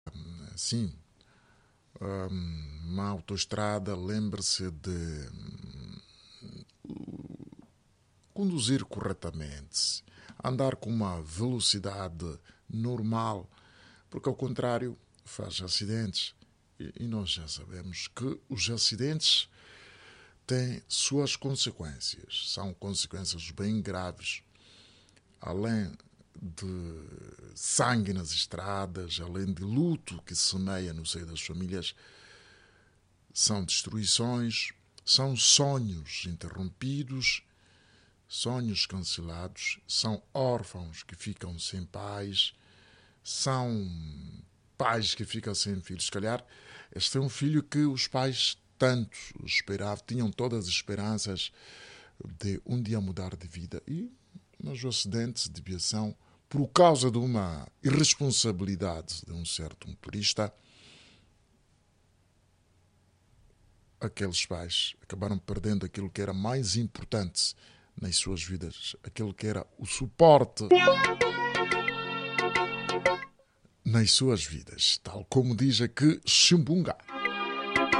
Sim, uma autoestrada, lembre-se de conduzir corretamente, andar com uma velocidade normal, porque ao contrário faz acidentes. E nós já sabemos que os acidentes têm suas consequências. São consequências bem graves. Além de sangue nas estradas, além de luto que semeia no seio das famílias, são destruições, são sonhos interrompidos, sonhos cancelados, são órfãos que ficam sem pais, são pais que ficam sem filhos. Se calhar, este é um filho que os pais tanto esperavam, tinham todas as esperanças de um dia mudar de vida. Mas o acidente de viação, por causa de uma irresponsabilidade de um certo motorista, aqueles pais acabaram perdendo aquilo que era mais importante nas suas vidas, aquilo que era o suporte nas suas vidas, tal como diz aqui Chimbunga.